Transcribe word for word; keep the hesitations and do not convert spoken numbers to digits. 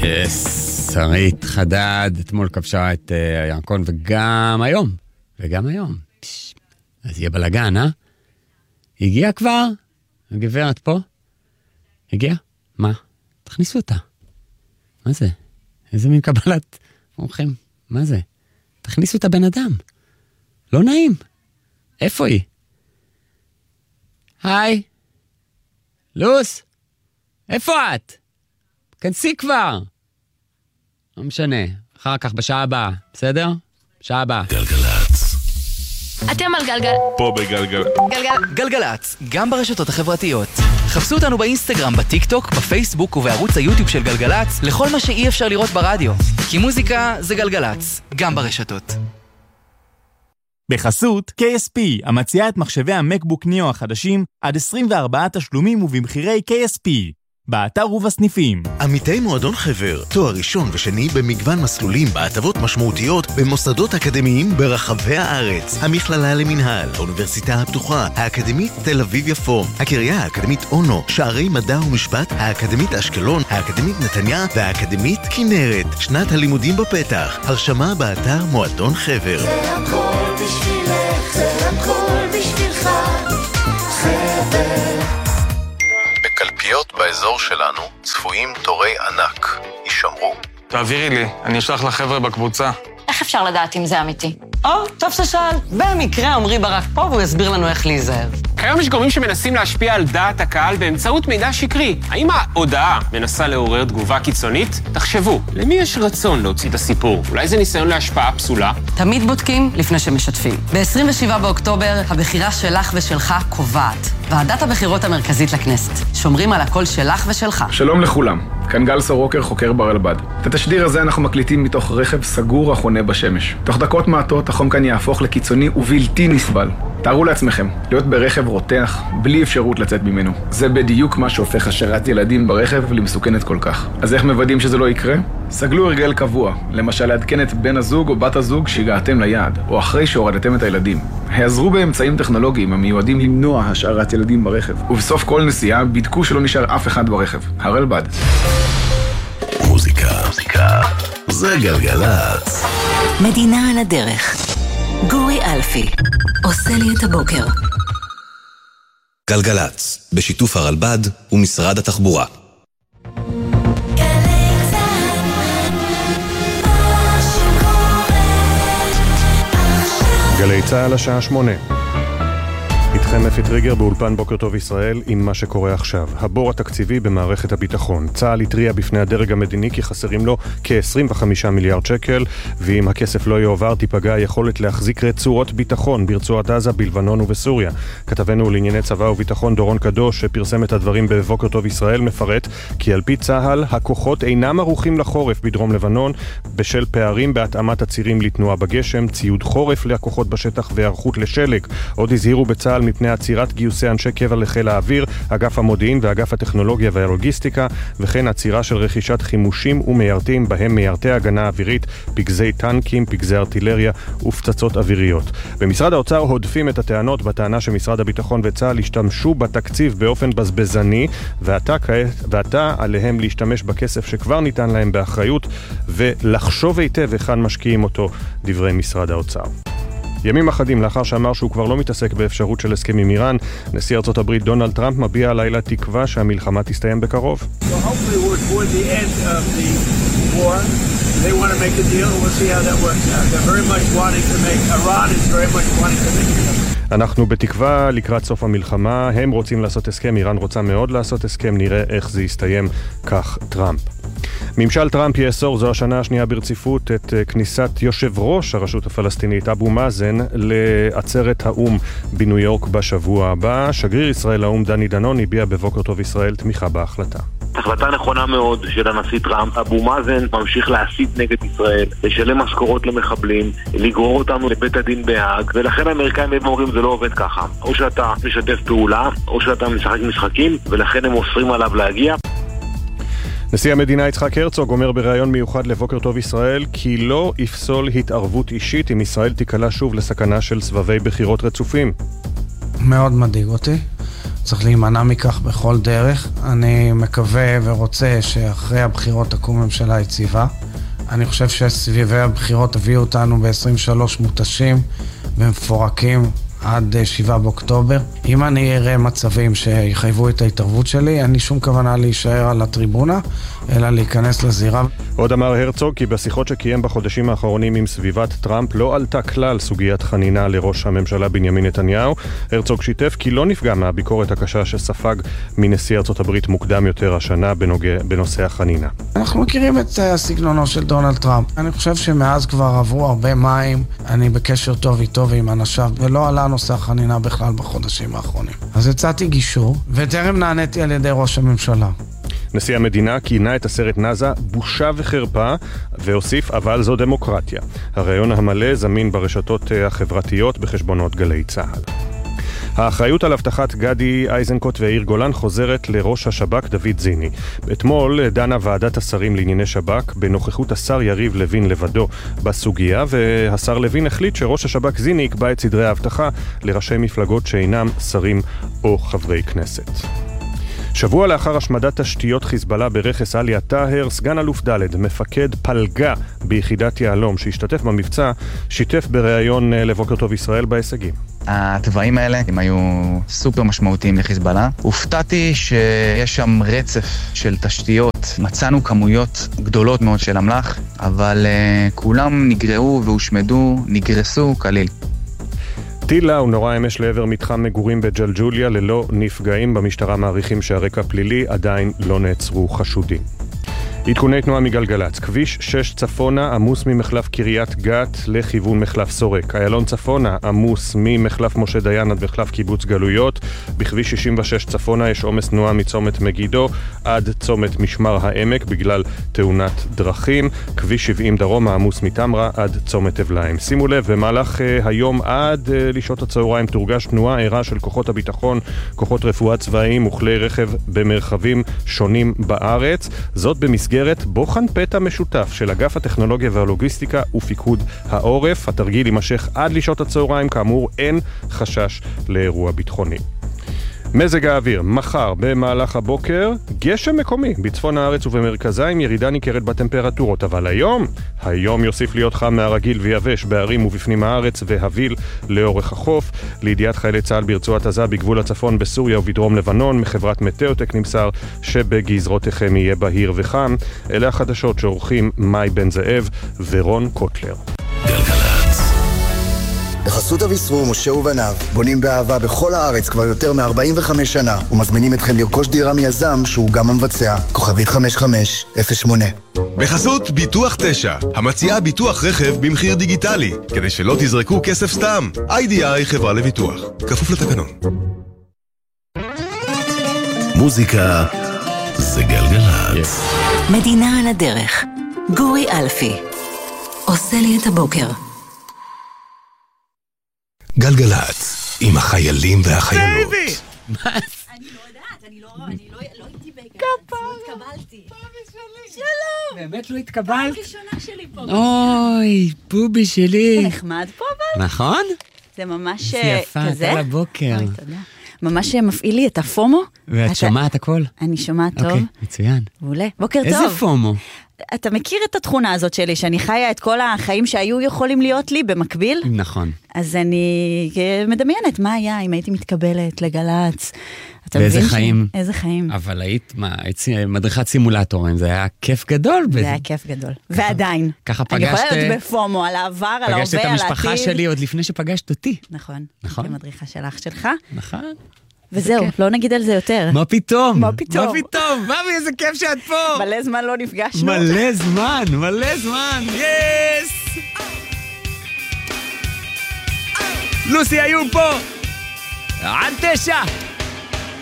שרית חדד אתמול כבשה את הירקון, וגם היום, וגם היום. אז יהיה בלגן, אה? הגיע כבר? הגברת פה? הגיע? מה? תכניסו אותה. מה זה? איזה מין קבלת אורחים? מה זה? תכניסו את הבן אדם. לא נעים. איפה היא? היי. לוס. איפה את? כנסי כבר. לא משנה. אחר כך בשעה הבאה. בסדר? שעה הבאה. גלגלץ. אתם על גלגל. פה בגלגל. גלגל. גלגלץ, גם ברשתות החברתיות. חפשו אותנו באינסטגרם, בטיק טוק, בפייסבוק ובערוץ היוטיוב של גלגלץ, לכל מה שאי אפשר לראות ברדיו. כי מוזיקה זה גלגלץ, גם ברשתות. בחסות קיי אס פי, המציעה את מחשבי המקבוק ניאו החדשים עד עשרים וארבעה תשלומים ובמחירי קיי אס פי. באתר ובסניפים. עמיתי מועדון חבר, תואר ראשון ושני במגוון מסלולים בהטבות משמעותיות במוסדות אקדמיים ברחבי הארץ. המכללה למנהל, האוניברסיטה הפתוחה, האקדמית תל אביב יפו, הקריה האקדמית אונו, שערי מדע ומשפט, האקדמית אשקלון, האקדמית נתניה והאקדמית כנרת. שנת הלימודים בפתח. הרשמה באתר מועדון חבר. זה הכל בשבילך, זה הכל בשבילך, חבר. בקלפיות באזור שלנו צפויים תורי ענק. יישמרו. תעבירי לי, אני אשלח לחבר'ה בקבוצה. איך אפשר לדעת אם זה אמיתי? או, טוב ששאל. במקרה עמרי ברק פה והוא יסביר לנו איך להיזהר. כיום יש גורמים שמנסים להשפיע על דעת הקהל באמצעות מידע שקרי. האם ההודעה מנסה לעורר תגובה קיצונית? תחשבו, למי יש רצון להוציא את הסיפור? אולי זה ניסיון להשפעה פסולה? תמיד בודקים לפני שמשתפים. ב-עשרים ושבעה באוקטובר, הבחירה שלך ושלך קובעת. ועדת הבחירות המרכזית לכנסת. שומרים על הקול שלך ושלך. שלום לכולם. כאן גל סורוקר, חוקר ברלב"ד. את התשדיר הזה אנחנו מקליטים מתוך רכב סגור החונה בשמש. תוך דקות מעטות החום כאן יהפוך לקיצוני ובלתי נסבל. תארו לעצמכם, להיות ברכב רותח, בלי אפשרות לצאת ממנו. זה בדיוק מה שהופך השארת ילדים ברכב למסוכנת כל כך. אז איך מוודאים שזה לא יקרה? סגלו הרגל קבוע, למשל לעדכן את בן הזוג או בת הזוג שהגעתם ליעד, או אחרי שהורדתם את הילדים. העזרו באמצעים טכנולוגיים המיועדים למנוע השארת ילדים ברכב. ובסוף כל נסיעה, בדקו שלא נשאר אף אחד ברכב. הרלב"ד. מוזיקה, מוזיקה, זה גלגלץ. מדינה על הדרך. גורי אלפי, עושה לי את הבוקר. גלגלץ, בשיתוף הרלב"ד ומשרד התחבורה. גלי צהל השעה שמונה. איתכם אפי טריגר באולפן בוקר טוב ישראל עם מה שקורה עכשיו. הבור התקציבי במערכת הביטחון. צהל התריע בפני הדרג המדיני כי חסרים לו כ-עשרים וחמישה מיליארד שקל, ואם הכסף לא יועבר תיפגע היכולת להחזיק רצועות ביטחון ברצועת עזה, בלבנון ובסוריה. כתבנו לענייני צבא וביטחון דורון קדוש, שפרסם את הדברים בבוקר טוב ישראל, מפרט כי על פי צהל הכוחות אינם ערוכים לחורף בדרום לבנון בשל פערים בהתאמת הצירים לתנועה בגשם, ציוד חורף לכוחות בשטח והיערכות לשלג. עוד הזהירו בצהל מפני עצירת גיוסי אנשי קבע לחיל האוויר, אגף המודיעין ואגף הטכנולוגיה והלוגיסטיקה, וכן עצירה של רכישת חימושים ומיירטים, בהם מיירטי הגנה אווירית, פגזי טנקים, פגזי ארטילריה ופצצות אוויריות. במשרד האוצר הודפים את הטענות בטענה שמשרד הביטחון וצה"ל השתמשו בתקציב באופן בזבזני, ועתה, ועתה עליהם להשתמש בכסף שכבר ניתן להם באחריות ולחשוב היטב היכן משקיעים אותו, דברי משרד האוצר. ימים אחדים לאחר שאמר שהוא כבר לא מתעסק באפשרות של הסכם עם איראן, נשיא ארצות הברית דונלד טראמפ מביע הלילה תקווה שהמלחמה תסתיים בקרוב. אנחנו בתקווה לקראת סוף המלחמה, הם רוצים לעשות הסכם, איראן רוצה מאוד לעשות הסכם, נראה איך זה יסתיים, כך טראמפ. ממשל טראמפ יאסור זו השנה השנייה ברציפות את כניסת יושב ראש הרשות הפלסטינית אבו מאזן לעצרת האום בניו יורק בשבוע הבא. שגריר ישראל לאום דני דנון הביע בבוקר טוב ישראל תמיכה בהחלטה. החלטה נכונה מאוד של הנשיא טראמפ. אבו מאזן ממשיך להסית נגד ישראל, לשלם משכורות למחבלים, לגרור אותנו לבית הדין בהאג, ולכן האמריקאים אומרים זה לא עובד ככה. או שאתה משתף פעולה, או שאתה משחק משחקים, ולכן הם אוסרים עליו להגיע. נשיא המדינה יצחק הרצוג אומר בראיון מיוחד לבוקר טוב ישראל כי לא יפסול התערבות אישית אם ישראל תיקלה שוב לסכנה של סבבי בחירות רצופים. מאוד מדאיג אותי. צריך להימנע מכך בכל דרך. אני מקווה ורוצה שאחרי הבחירות תקום ממשלה יציבה. אני חושב שסביבי הבחירות הביאו אותנו ב-עשרים ושלוש מותשים ומפורקים עד שבעה באוקטובר. אם אני אראה מצבים שיחייבו את ההתערבות שלי, אין לי שום כוונה להישאר על הטריבונה, אלא להיכנס לזירה. עוד אמר הרצוג כי בשיחות שקיים בחודשים האחרונים עם סביבת טראמפ לא עלתה כלל סוגיית חנינה לראש הממשלה בנימין נתניהו. הרצוג שיתף כי לא נפגע מהביקורת הקשה שספג מנשיא ארצות הברית מוקדם יותר השנה בנוגע, בנושא החנינה. אנחנו מכירים את הסגנונו של דונלד טראמפ. אני חושב שמאז כבר עברו הרבה מים, אני בקשר טוב איתו ועם אנשיו, ולא עלה נושא החנינה בכלל בחודשים האחרונים. אז הצעתי גישור, וטרם נעניתי על ידי ראש הממשלה. נשיא המדינה כינה את הסרט נאזה בושה וחרפה, והוסיף אבל זו דמוקרטיה. הרעיון המלא זמין ברשתות החברתיות בחשבונות גלי צהל. האחריות על הבטחת גדי איזנקוט ויאיר גולן חוזרת לראש השב"כ דוד זיני. אתמול דנה ועדת השרים לענייני שב"כ בנוכחות השר יריב לוין לבדו בסוגיה, והשר לוין החליט שראש השב"כ זיני יקבע את סדרי ההבטחה לראשי מפלגות שאינם שרים או חברי כנסת. שבוע לאחר השמדת תשתיות חיזבאללה ברכס עליה טאהר, סגן אלוף ד' מפקד פלגה ביחידת יעלום שהשתתף במבצע, שיתף בריאיון לבוקר טוב ישראל בהישגים. הטבעים האלה הם היו סופר משמעותיים לחיזבאללה. הופתעתי שיש שם רצף של תשתיות. מצאנו כמויות גדולות מאוד של אמל"ח, אבל uh, כולם נגרעו והושמדו, נגרסו כליל. טילה הוא נורא אמש לעבר מתחם מגורים בג'לג'וליה ללא נפגעים. במשטרה מעריכים שהרקע פלילי, עדיין לא נעצרו חשודים. עדכוני תנועה מגלגלץ, כביש שש צפונה עמוס ממחלף קריית גת לכיוון מחלף סורק. איילון צפונה עמוס ממחלף משה דיין עד מחלף קיבוץ גלויות. בכביש שישים ושש צפונה יש עומס תנועה מצומת מגידו עד צומת משמר העמק בגלל תאונת דרכים. כביש שבעים דרומה עמוס מתמרה עד צומת אבליים. שימו לב, במהלך uh, היום עד uh, לשעות הצהריים תורגש תנועה ערה של כוחות הביטחון, כוחות רפואה צבאיים וכלי רכב במרחבים שונים בארץ. זאת במסגרת בוחן פתע משותף של אגף הטכנולוגיה והלוגיסטיקה ופיקוד העורף. התרגיל יימשך עד לשעות הצהריים, כאמור אין חשש לאירוע ביטחוני. מזג האוויר, מחר במהלך הבוקר, גשם מקומי בצפון הארץ ובמרכזה עם ירידה ניכרת בטמפרטורות, אבל היום, היום יוסיף להיות חם מהרגיל ויבש בערים ובפנים הארץ והביל לאורך החוף. לידיעת חיילי צה"ל ברצועת עזה בגבול הצפון בסוריה ובדרום לבנון, מחברת מטאוטק נמסר שבגזרותיכם יהיה בהיר וחם. אלה החדשות שעורכים מאי בן זאב ורון קוטלר. בחסות אביסרור, משה ובניו, בונים באהבה בכל הארץ כבר יותר מ-ארבעים וחמש שנה, ומזמינים אתכם לרכוש דירה מיזם שהוא גם המבצע. כוכבית חמש חמש אפס שמונה. בחסות ביטוח תשע, המציעה ביטוח רכב במחיר דיגיטלי, כדי שלא תזרקו כסף סתם. איי די איי חברה לביטוח, כפוף לתקנון. מוזיקה זה גלגלצ. מדינה על הדרך. גורי אלפי עושה לי את הבוקר. גלגלצ, עם החיילים והחיילות. אני לא יודעת, אני לא הייתי בגלל, לא התקבלתי. שלום. באמת לא התקבלת? פעם ראשונה שלי פה. אוי, בובי שלי. זה נחמד פה אבל? נכון? זה ממש זה יפה, כזה. אתה לבוקר. אוי, תודה. ממש מפעיל לי את הפומו. ואת שומעת הכל? אני שומעת טוב. אוקיי, מצוין. מעולה. בוקר טוב. איזה פומו? אתה מכיר את התכונה הזאת שלי, שאני חיה את כל החיים שהיו יכולים להיות לי במקביל? נכון. אז אני מדמיינת מה היה אם הייתי מתקבלת לגלץ. ואיזה חיים. ש... איזה חיים. אבל היית, מה, היית מדריכת סימולטורים, זה היה כיף גדול. זה היה כיף גדול. ועדיין. ככה פגשת... אני יכולה להיות בפומו, על העבר, על ההווה, על העתיד. פגשת את המשפחה שלי עוד לפני שפגשת אותי. נכון. נכון. כמדריכה של אח שלך. נכון. וזהו, לא נגיד על זה יותר. מה פתאום? מה פתאום? מה פתאום? מאמי, איזה כיף שאת פה. מלא זמן לא נפגשנו. מלא זמן, מלא זמן. יס! לוסי היו פה. עד תשע.